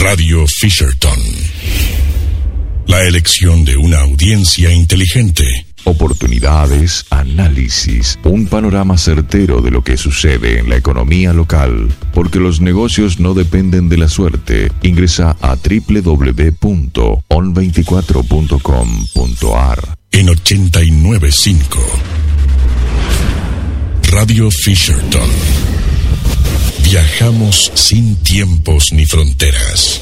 Radio Fisherton. La elección de una audiencia inteligente. Oportunidades, análisis, un panorama certero de lo que sucede en la economía local, porque los negocios no dependen de la suerte. Ingresa a www.on24.com.ar. En 89.5 Radio Fisherton. Viajamos sin tiempos ni fronteras.